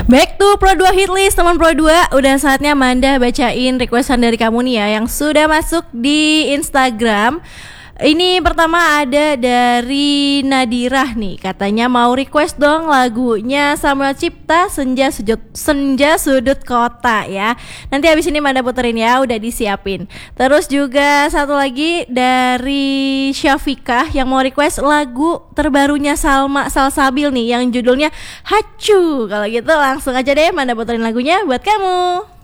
Back to Pro 2 Hitlist, teman Pro 2. Udah saatnya Manda bacain requestan dari kamu nih ya, yang sudah masuk di Instagram. Ini pertama ada dari Nadirah nih, katanya mau request dong lagunya Samuel Cipta, Senja Sudut Kota ya. Nanti habis ini Manda puterin ya, udah disiapin. Terus juga satu lagi dari Syafikah yang mau request lagu terbarunya Salma Salsabil nih, yang judulnya Hacu. Kalau gitu langsung aja deh Manda puterin lagunya buat kamu.